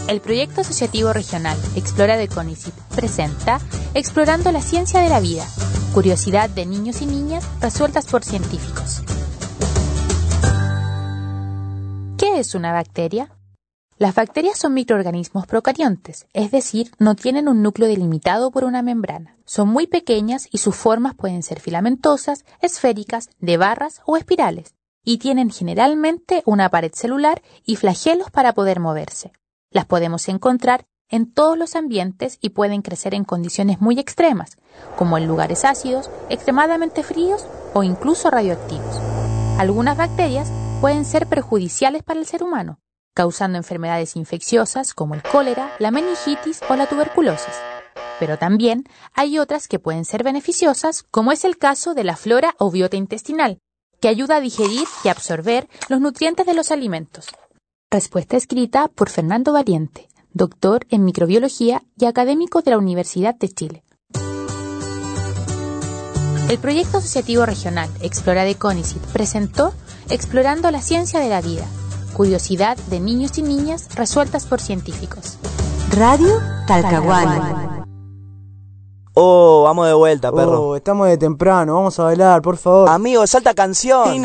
El proyecto asociativo regional Explora de CONICYT presenta Explorando la ciencia de la vida, curiosidad de niños y niñas resueltas por científicos. ¿Qué es una bacteria? Las bacterias son microorganismos procariontes, es decir, no tienen un núcleo delimitado por una membrana. Son muy pequeñas y sus formas pueden ser filamentosas, esféricas, de barras o espirales, y tienen generalmente una pared celular y flagelos para poder moverse. Las podemos encontrar en todos los ambientes y pueden crecer en condiciones muy extremas, como en lugares ácidos, extremadamente fríos o incluso radioactivos. Algunas bacterias pueden ser perjudiciales para el ser humano, causando enfermedades infecciosas como el cólera, la meningitis o la tuberculosis. Pero también hay otras que pueden ser beneficiosas, como es el caso de la flora o biota intestinal, que ayuda a digerir y absorber los nutrientes de los alimentos. Respuesta escrita por Fernando Valiente, doctor en microbiología y académico de la Universidad de Chile. El proyecto asociativo regional Explora de CONICYT presentó Explorando la ciencia de la vida, curiosidad de niños y niñas resueltas por científicos. Radio Talcahuano. Oh, vamos de vuelta, perro. Estamos de temprano, vamos a bailar, por favor. Amigo, salta canción.